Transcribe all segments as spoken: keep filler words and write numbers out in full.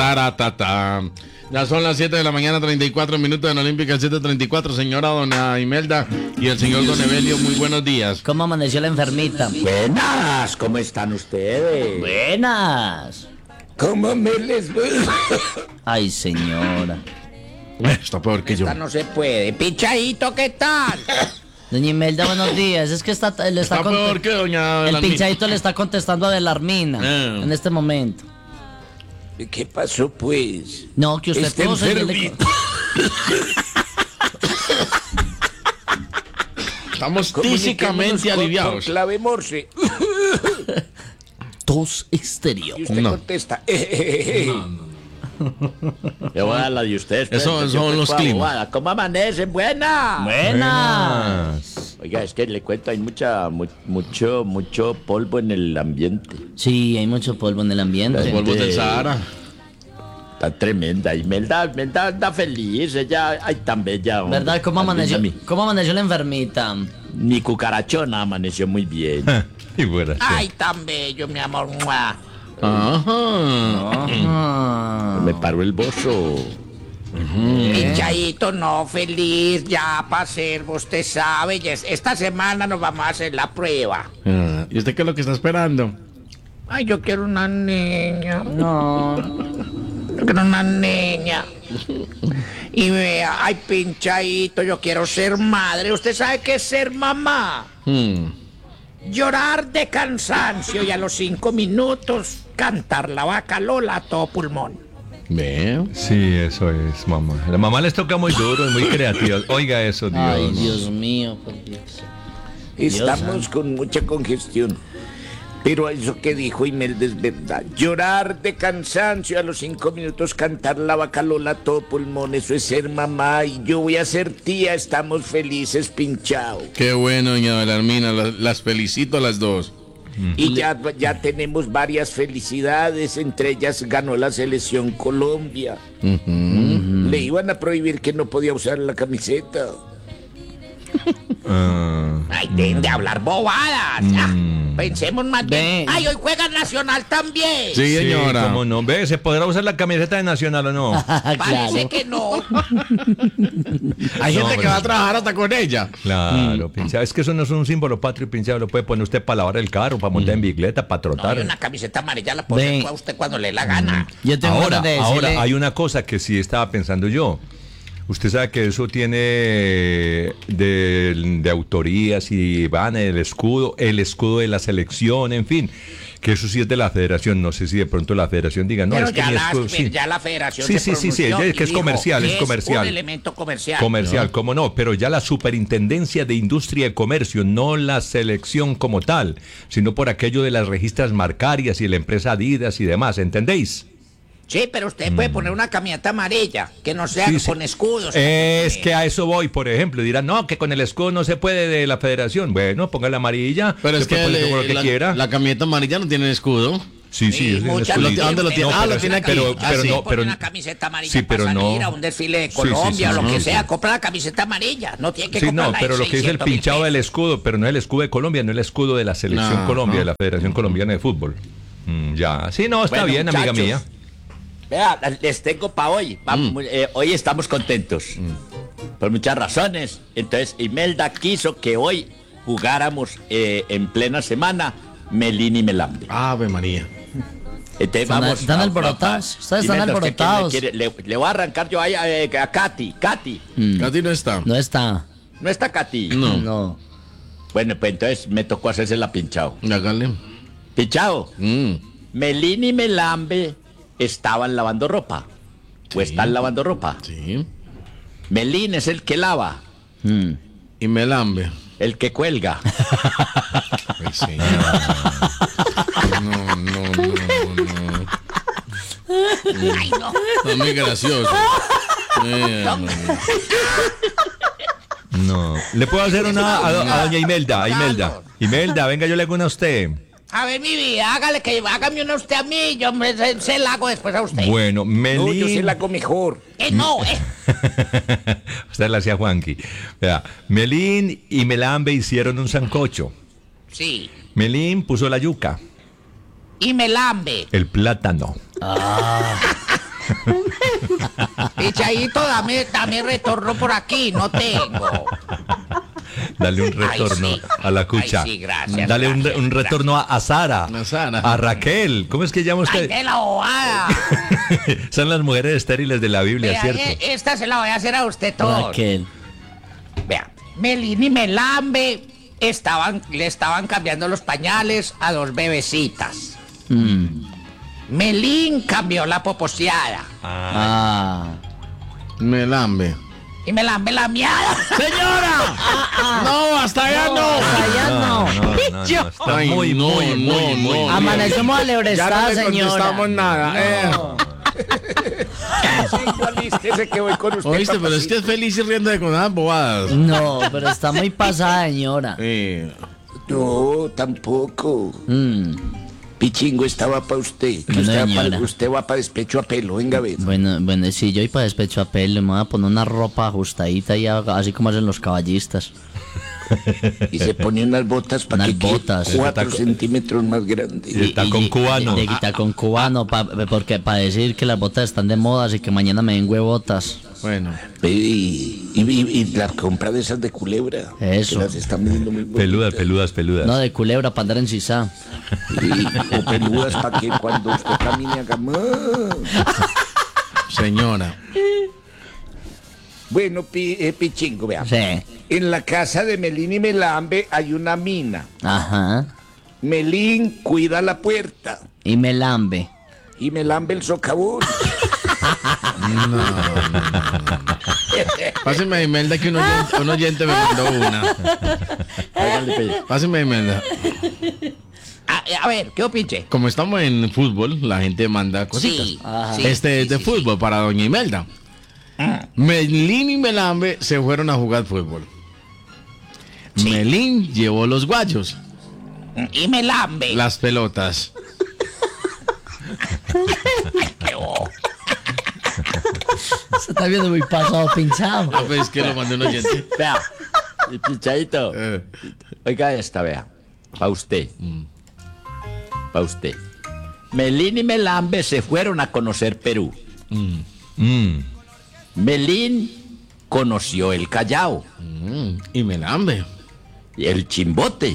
Taratatá. Ya son las siete de la mañana, treinta y cuatro minutos en Olímpica, siete treinta y cuatro. Señora Dona Imelda y el señor Don Evelio, muy buenos días. ¿Cómo amaneció la enfermita? Buenas, ¿cómo están ustedes? Buenas. ¿Cómo me les va? Ay, señora. Está peor que yo. Esta no se puede. Pinchadito, ¿qué tal? Doña Imelda, buenos días. Es que está, le está, Está peor que doña el Belarmina. pinchadito le está contestando a Belarmina Eh. en este momento. ¿Qué pasó, pues? No, que usted Está tose, yo le- enfermito. Estamos Comuniquémonos tísicamente con- aliviados. por clave Morse. tos estéreo. Y usted No. contesta. Le voy a dar la de ustedes. pues, Eso- yo son que los toda climas. bobada. ¿Cómo amanecen? Buena. Buenas. Oiga, es que le cuento, hay mucha, mu- mucho, mucho polvo en el ambiente. Sí, hay mucho polvo en el ambiente. Los polvos del de- Sahara. Está tremenda. Imelda, Imelda anda feliz. Ella, ay, tan bella. hombre. ¿Verdad? ¿Cómo Tan amaneció, linda, mi- ¿Cómo amaneció la enfermita? Mi cucarachona amaneció muy bien. Y buena. Ay, tan bello, mi amor. ¡Mua! Ajá. Ah. Me paró el bozo. Pinchadito, no, feliz. Ya para ser, usted sabe. ya es- Esta semana nos vamos a hacer la prueba. Ah, ¿y usted qué es lo que está esperando? Ay, yo quiero una niña. No. Yo quiero una niña. Y vea, ay, pinchadito, yo quiero ser madre. ¿Usted sabe qué es ser mamá? Hmm. Llorar de cansancio y a los cinco minutos cantar la vaca Lola a todo pulmón. Ve. Sí, eso es, mamá. La mamá les toca muy duro y muy creativa. Oiga eso, Dios. Ay, Dios mío, por Dios. Estamos con mucha congestión. Pero eso que dijo Imelda es verdad. Llorar de cansancio y a los cinco minutos cantar la vaca Lola a todo pulmón. Eso es ser mamá y yo voy a ser tía. Estamos felices, pinchado. Qué bueno, doña Belarmina. Las, las felicito a las dos. Y ya, ya tenemos varias felicidades. Entre ellas ganó la selección Colombia. Le iban a prohibir que no podía usar la camiseta. Ah, Ay, dejen de hablar bobadas. Ah, pensemos más bien. Ven. Ay, hoy juega Nacional también. Sí, señora. Sí, ¿cómo no? Ve, ¿se podrá usar la camiseta de Nacional o no? Ah, Parece claro. que no. Hay gente No, que pero- va a trabajar hasta con ella. Claro, pinchado. Es que eso no es un símbolo patrio, pinchado. Lo puede poner usted para lavar el carro, para montar en bicicleta, para No, trotar. y una camiseta amarilla la pone Ven. a usted cuando le dé la gana. Yo tengo Ahora, ganas de decirle... ahora hay una cosa que sí estaba pensando yo. Usted sabe que eso tiene de, de autorías y van el escudo, el escudo de la selección, en fin, que eso sí es de la federación. No sé si de pronto la federación diga, no, Pero es que ya, mi la, escudo, sí. ya la federación Sí, se sí, sí, sí, pronunció es que y es dijo comercial, es que comercial. un elemento comercial. Comercial, cómo no, pero ya la superintendencia de industria y comercio, no la selección como tal, sino por aquello de las registras marcarias y la empresa Adidas y demás, ¿entendéis? Sí, pero usted puede poner una camiseta amarilla, que no sea Sí, sí. con escudos. Es que a eso voy, por ejemplo, dirán, no, que con el escudo no se puede de la federación. Bueno, ponga la amarilla, Pero es se puede que, poner le- como lo que la, quiera. la camiseta amarilla no tiene escudo. Sí, sí, Sí, es un muchas escudito. lo- ¿dónde lo tiene? No, Ah, pero- lo tiene aquí. Pero, Ah, pero sí. no, pero una camiseta amarilla sí, pero para salir no. a un desfile de Sí, sí, Colombia sí, o lo no, que sí. sea, compra la camiseta amarilla, no tiene que sí, comprar no, la pero de lo que dice el seiscientos mil pinchado del pesos. escudo, pero no el escudo de Colombia, no el escudo de la selección No, Colombia, no. de la Federación Colombiana de Fútbol. Mm, ya, sí, no, está Bueno, bien, amiga muchachos, mía. Vea, les tengo para hoy. Vamos, eh, hoy estamos contentos. Por muchas razones. Entonces, Imelda quiso que hoy jugáramos eh, en plena semana Melín y Melambe. Ave María. Entonces, Están- vamos. están a- alborotados, a- ustedes están Imelda, ¿usted quién alborotados. me quiere? Le, le voy a arrancar yo ahí a, a Katy. Katy. Katy no está. No está. ¿No está Katy? No. No. Bueno, pues entonces me tocó hacerse la pinchado. Hágale. Pinchado. Mm. Melín y Melambe estaban lavando ropa. O están lavando ropa. Sí. Melín es el que lava, Mm. Y Melambe. el que cuelga. Ay, señor. No, no, no, no. Ay, no. No, muy gracioso. Eh, no, no. No. ¿Le puedo hacer una a, do- a doña Imelda? A Imelda. Imelda, venga, yo le hago una a usted. A ver, mi vida, hágale que hágame una usted a mí, yo me, se, se la hago después a usted. Bueno, No, yo se Melín. la hago mejor. Eh, no, eh. Usted la hacía Juanqui. Vea, Melín y Melambe hicieron un sancocho. Sí. Melín puso la yuca, Y Melambe. el plátano. Pichadito, dame, dame retorno por aquí, no tengo. Dale un retorno Ay, sí. a la cucha. Ay, sí, gracias, Dale un, gracias, un retorno a, a Sara. A Sara. A Raquel. ¿Cómo es que llama ¡Ay, usted? de la bobada! Son las mujeres estériles de la Biblia, Vea, ¿cierto? eh, esta se la voy a hacer a usted todo. Raquel. Vea, Melín y Melambe estaban, le estaban cambiando los pañales a dos bebecitas. Mm. Melín cambió la poposeada Ah. Me lambe. y Melambe la miada. ¡Señora! No, hasta allá no. Allá no. no, no, no, está Ay, muy, no, muy, no, muy, muy. no. Amanecemos a Ya no Lebrestada, le señora. contestamos nada. eh. Ese que voy con usted. Oíste, pero es papacito. que es feliz y riendo de con unas bobadas. No, pero está muy pasada, señora. Sí. No, tampoco. Mm. Pichingo, estaba para usted. Que Bueno, usted, va señora. pa- usted va para despecho a pelo, venga a ver. Bueno, bueno, sí, yo y para despecho a pelo me voy a poner una ropa ajustadita y haga- así como hacen los caballistas. Y se pone unas botas para Unas que quede botas. cuatro Está- centímetros más grande. Y está con cubano. De, de con cubano, pa- porque para decir que las botas están de moda y que mañana me den huevotas. Bueno. Y, y, y- y la compra de esas de culebra. Eso. Que las están vendiendo muy Peludas, bonitas. peludas, peludas. No, de culebra para andar en sisá. Y- o peludas para que cuando usted camine haga más. Señora. Bueno, pi- eh, Pichingo, vea. Sí. En la casa de Melín y Melambe hay una mina. Ajá. Melín cuida la puerta Y me lambe. y Melambe el socavón. Páseme a Imelda que un oyente, un oyente me mandó una. Páseme a Imelda. A, a ver, ¿qué opinche? Como estamos en fútbol, la gente manda cositas. Sí, Ajá. sí, Este es de sí, sí, fútbol para doña Imelda. Melín y Melambe se fueron a jugar fútbol. Melín llevó los guayos, sí. Y Melambe. las pelotas. Se está viendo muy pasado, pinchado. Ah, pues que lo mandó un oyente. Vea, y Pichadito, Eh, oiga esta, vea, pa' usted, pa' usted. Melín y Melambe se fueron a conocer Perú. Mm. Melín conoció el Callao, mm, y Melambe. y el Chimbote.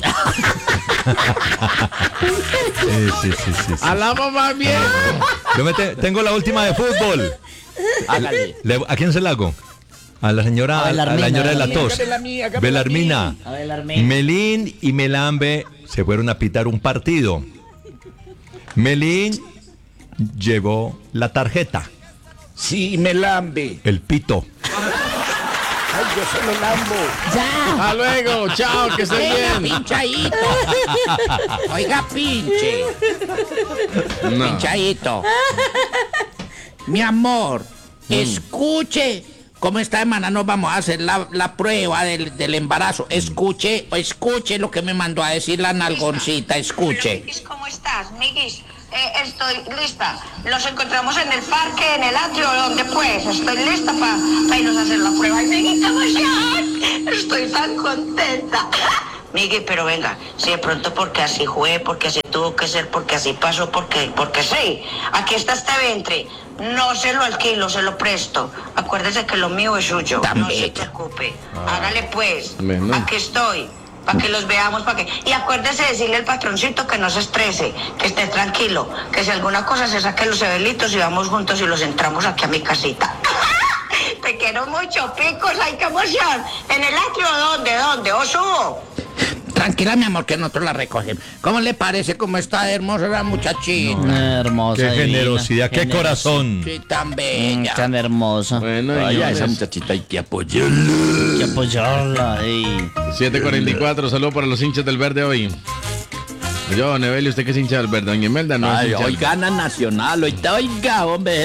Eh, sí, sí, sí, sí. Alamos más bien. Yo me te- tengo la última de fútbol. Hágale. Le- ¿A quién se la hago? A la señora, A a la Belarmina, señora de la Belarmina. tos. Hágame la mía, hágame la Belarmina. A Belarmina. Melín y Melambe se fueron a pitar un partido. Melín llevó la tarjeta, Sí, Melambe. el pito. Ay, yo se lo lambo. Hasta luego. Chao, que esté Venga, bien. pinchadito. Oiga, pinche. No. Pinchadito. Mi amor, escuche cómo esta semana nos vamos a hacer la, la prueba del, del embarazo. Escuche, escuche lo que me mandó a decir la nalgoncita, escuche. Miguis, ¿cómo estás, Miguis? Eh, estoy lista. Los encontramos en el parque, en el atrio, donde pues. Estoy lista para irnos a hacer la prueba. ¡Ay, Miguis, qué emoción! Estoy tan contenta. Miguel, pero venga, si de pronto porque así fue, porque así tuvo que ser, porque así pasó, porque, porque sí. Aquí está este vientre. No se lo alquilo, se lo presto. Acuérdese que lo mío es suyo. Tan No se bella. preocupe. Hágale pues. Bueno. Aquí estoy. Para que los veamos, para que... Y acuérdese de decirle al patroncito que no se estrese, que esté tranquilo, que si alguna cosa se saque los cebelitos y vamos juntos y los entramos aquí a mi casita. Te quiero mucho, picos, ay, qué emoción. ¿En el atrio dónde, dónde? ¿O subo? Tranquila, mi amor, que nosotros la recogemos. ¿Cómo le parece cómo está hermosa la muchachita? Hermosa. Qué divina. generosidad, qué Generosa. corazón. Sí, tan Mm, bella. tan hermosa. Bueno, Ay, a esa señores. muchachita hay que apoyarla. Hay que apoyarla. ey. siete cuarenta y cuatro, saludos para los hinchas del verde hoy. Yo, Nevelio, usted que es hincha del verde, doña Imelda no es Ay, hincha del hoy gana Nacional, hoy oiga, hombre,